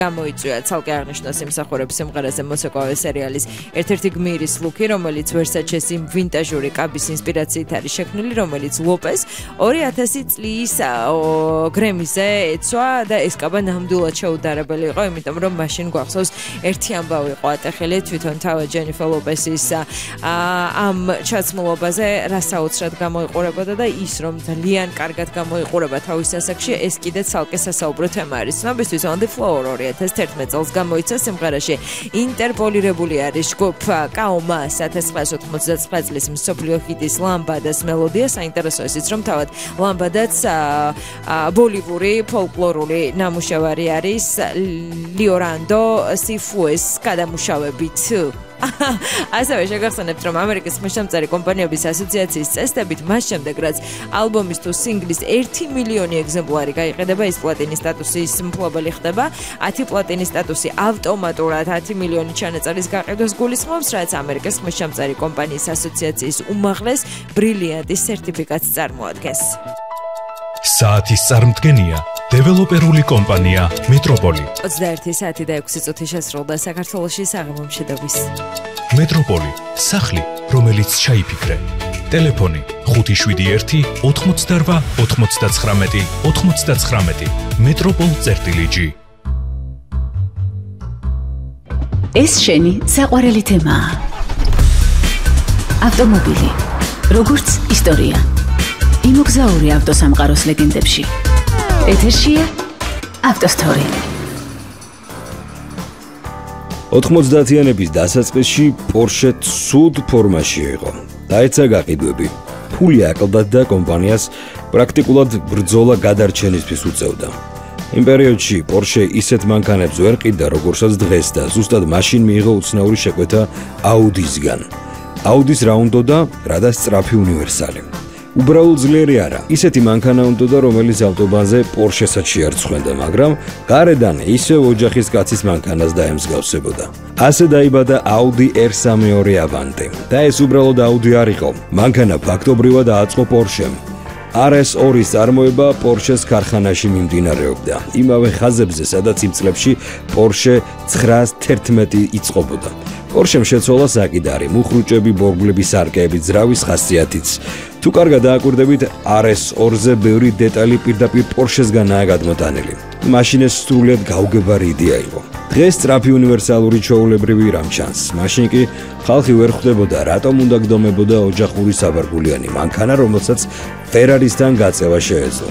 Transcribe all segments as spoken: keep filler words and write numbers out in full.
გამოიწვია ცალკე აღნიშნავს იმსახურებს სიმღერაზე მოსაკვავე სერიალის ერთ-ერთი გმირის ლუკი, რომელიც ვერსაჩეს იმ ვინტაჟური კაბის ინსპირაციით არის შექმნილი, რომელიც ლოპეს ორი ათასი წლის გრემიზე ეცვა და ეს კაბა ნამდვილად შეუდარებელი იყო, იმიტომ რომ მაშინ გვახსოვს ერთი ამბავი იყო ატეხილი თვითონ თავად ჯენიფერ ლოპესის ამ ჩაცმულობაზე რა საოცრად გამოიყურებოდა და ის რომ ძალიან კარგად გამოიყურება თავის ასაკში, ეს კიდე ცალკე სასაუბრო თემა არის. ცნობისთვის On the Floor ორი ათას თერთმეტ წელს გამოიცა სიმღერაში ინტერპოლირებული არის ჯგუფ კაომას ათას ცხრაასი ოთხმოცდათცხრა წლის მსოფლიო ჰიტის ლამბადას მელოდია. საინტერესოა ისიც რომ თავად ლამბადაც ბოლივური ფოლკლორული ნამუშევარი არის ლიორანდო სიფუეს გადამუშავებით. ასევე შეგახსენებთ, რომ ამერიკის ხმისჩამწარი კომპანიების ასოციაციის წესდებით მას შემდეგ, რაც ალბომის თუ სინგლის ერთი მილიონი ეგზემპლარი გაიყიდება, ის პლატინის სტატუსის მფლობელი ხდება. ათი პლატინის სტატუსი ავტომატურად ათი მილიონი ჩანაწერის გაყიდვას გულისხმობს, რაც ამერიკის ხმისჩამწარი კომპანიის ასოციაციის უმაღლეს ბრილიანტის სერტიფიკატს წარმოადგენს. საათის წარმდგენია დეველოპერული კომპანია მეტროპოლი. ოცდაერთი საათი და ექვსი წუთი შესრულდა საქართველოში საღამო მშვიდობის. მეტროპოლი, სახლი, რომელიც ჩაიფიქრე. ტელეფონი ხუთი შვიდი ერთი ოთხმოცდაორვა ოთხმოცდაცხრამეტი ოთხმოცდაცხრამეტი. მეტროპოლ წერტილი ჯი. ეს შენი საყვარელი თემაა. ავტომობილი, როგორც ისტორია. იმოგზაური ავტოსამყაროს ლეგენდებში. ეთერშია ავტოსტორი. ოთხმოცდათიანების დასაწყისში Porsche ცუდ ფორმაში იყო. დაეცა გაყიდვები. ფული აკლდათ და კომპანიას პრაქტიკულად ბრძოლა გადარჩენისთვის უწევდა. იმ პერიოდში Porsche ისეთ მანქანებს ვერ ყიდდა, როგორცაც დღეს და ზუსტად მაშინ მიიღო უცნაური შეკვეთა Audi-სგან. Audi-ს რა უნდოდა, რადგან სწრაფი უნივერსალი. უბრალოდ ძლიერი არა. ისეთი მანქანა უნდოდა, რომელიც ავტობანზე Porsche-საც შეარცხვენდა, მაგრამ გარედან ისევ ოჯახის კაცის მანქანას დაემსგავსებოდა. ასე დაიბადა Audi R სამეორე Avante. და ეს უბრალოდ Audi არ იყო. მანქანა ფაქტობრივად ააწყო Porsche-მ. R S ორი წარმოება Porsche-s ქარხანაში მიმდინარეობდა. იმავე ხაზებზე, სადაც იმ წლებში Porsche ცხრაას თერთმეტი იწყობოდა. Porsche-მ შეცვალა საკიდარი, მუხრუჭები, ბორბლების არკეები, ძრავის ხასიათიც. თუ კარგად დააკვირდებით, R S ორზე ბევრი დეტალი პირდაპირ Porsche-სგანაა გადმოტანილი. მაშინ ეს სრულიად გაუგებარი იდეა იყო. დღეს სწრაფი უნივერსალური ჩვეულებრივი რამ ჩანს. მაშინ კი ხალხი ვერ ხვდებოდა, რატომ უნდა გდომებოდა ოჯახური საბარგულიანი მანქანა, რომელსაც Ferrari-სთან გაწევა შეეძლო.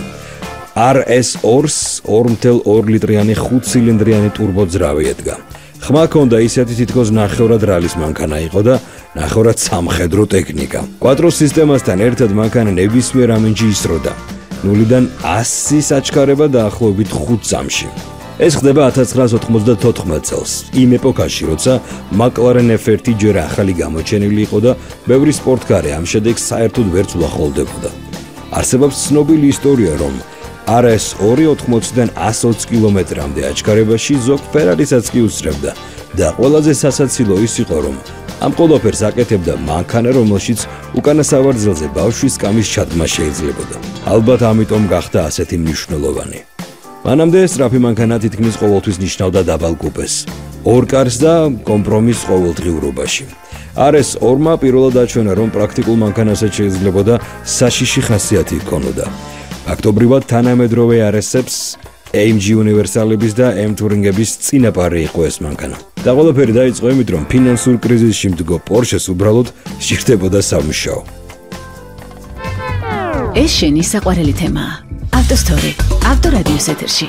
R S ორს ორი კoma ორი ლიტრიანი ხუთ ცილინდრიანი ტურბოძრავი ედგა. ხმა ჰქონდა ისეთი თითქოს ნახევრად რალის მანქანა იყო და ნახევრად სამხედრო ტექნიკა. კვატრო სისტემასთან ერთად მანქანა ნებისმიერ ამინჯი ისროდა. ნულიდან ასის აჩქარება დაახლოებით ხუთ წამში. ეს ხდება ათას ცხრაასი ოთხმოცდათოთხმეტ წელს, იმ ეპოქაში, როცა McLaren F ერთი ჯერ ახალი გამოჩენილი იყო და ბევრი სპორტკარი ამ შედეგს საერთოდ ვერც უახლოვდებოდა. არსებობს ცნობილი ისტორია, რომ R S ორი ოთხმოციდან ასი ოცი კილომეტრამდე აჩქარებაში ზოგ Ferrari-საც კი უსწრებდა და ყველაზე სასაცილო ის იყო, რომ ამ ყველაფერს აკეთებდა მანქანა, რომელშიც უკანა სავარძელზე ბავშვის კამის ჩადმა შეიძლებოდა. ალბათ ამიტომ გახდა ასეთი მნიშვნელოვანი. მანამდე სწრაფი მანქანა თითქმის ყოველთვის ნიშნავდა დაბალ კუპეს, ორ კარს და კომპრომისს ყოველდღიურობაში. R S ორმა პირველად აჩვენა, რომ პრაქტიკულ მანქანასაც შეიძლებოდა საშიში ხასიათი ჰქონოდა. ფაქტობრივად თანამედროვე R S-ებს, A M G უნივერსალების და M Touring-ების წინაპარი იყო ეს მანქანა. და ყველაფერი დაიწყო იმით, რომ ფინანსურ კრიზისში მდგო Porsche-ს უბრალოდ სჭირდებოდა სამუშაო. ეს შენი საყვარელი თემაა. ავტოსტორი, ავტორადიოს ეთერში.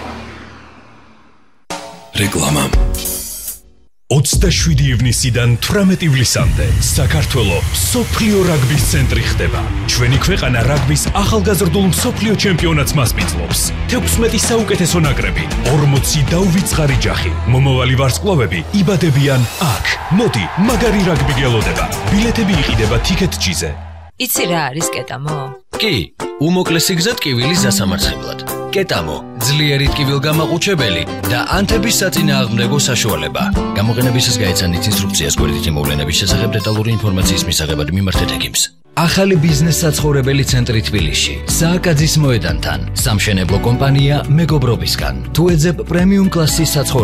რეკლამა. ოცდაშვიდი ივნისიდან თვრამეტი ივლისამდე საქართველო მსოფლიო რაგბის ცენტრი ხდება. ჩვენი ქვეყანა რაგბის ახალგაზრდულ მსოფლიო ჩემპიონატს მასპინძლობს. თექვსმეტი საუკეთესო ნაკრები, ორმოცი დაუვიწყარი ჯახი. მომავალი ვარსკვლავები იბადებიან აქ. მოდი, მაგარი რაგბი გელოდება. ბილეთები იყიდება TicketJet-ზე. იცი რა არის კეტამო? კი, უმოკლესი გზა ტკივილის დასამარცხებლად. კეტამო, ძლიერი ტკივილგამაყუჩებელი და ანთების საწინააღმდეგო საშუალება. გამოყენებისას გაეცანით ინსტრუქციას გვერდითი მოვლენების შესახებ დეტალური ინფორმაციის მისაღებად მიმართეთ ექიმს. ახალი ბიზნეს საცხოვრებელი ცენტრი თბილისში, სააკაძის მოედანთან, სამშენებლო კომპანია მეგობრობისგან. თუ ეძებ პრემიუმ კლასის საცხოვრებელს